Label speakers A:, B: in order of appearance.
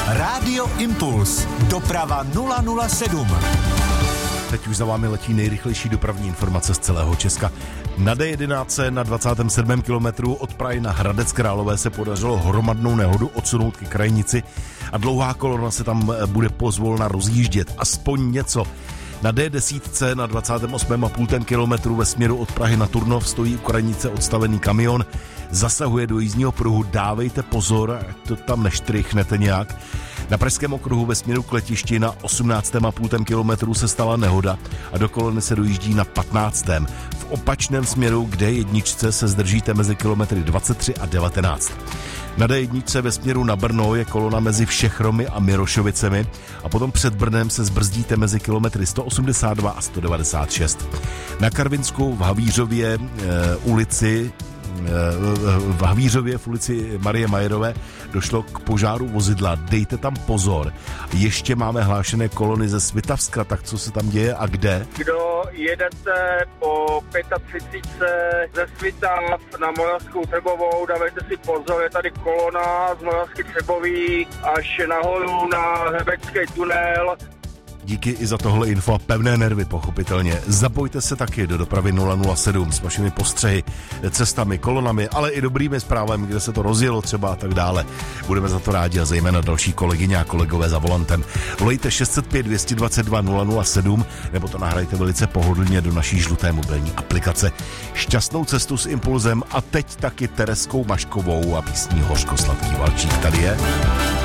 A: Rádio Impuls. Doprava 007.
B: Teď už za vámi letí nejrychlejší dopravní informace z celého Česka. Na D11 na 27. kilometru od Prahy na Hradec Králové se podařilo hromadnou nehodu odsunout ke krajnici a dlouhá kolona se tam bude pozvolna rozjíždět. Aspoň něco. Na D10 na 28,5 kilometru ve směru od Prahy na Turnov stojí u krajnice odstavený kamion. Zasahuje do jízdního pruhu, dávejte pozor, ať to tam neštrychnete nějak. Na Pražském okruhu ve směru k letišti na 18,5 kilometru se stala nehoda a do kolony se dojíždí na 15. V opačném směru k D1 se zdržíte mezi kilometry 23 a 19. Na D1 ve směru na Brno je kolona mezi Všechromy a Mirošovicemi a potom před Brnem se zbrzdíte mezi kilometry 182 a 196. Na Karvinsku v Havířově v ulici Marie Majerové došlo k požáru vozidla. Dejte tam pozor. Ještě máme hlášené kolony ze Svitavska, tak co se tam děje a kde?
C: Kdo jedete po 35 ze Svitav na Moravskou Třebovou, dávejte si pozor, je tady kolona z Moravské Třebový až nahoru na Hřebecký tunel.
B: Díky i za tohle info a pevné nervy, pochopitelně. Zapojte se taky do dopravy 007 s vašimi postřehy, cestami, kolonami, ale i dobrými zprávami, kde se to rozjelo třeba a tak dále. Budeme za to rádi a zejména další kolegyně a kolegové za volantem. Volejte 605 222 007 nebo to nahrajte velice pohodlně do naší žluté mobilní aplikace. Šťastnou cestu s Impulzem a teď taky Tereskou Maškovou a písní Hořko sladký valčík. Tady je...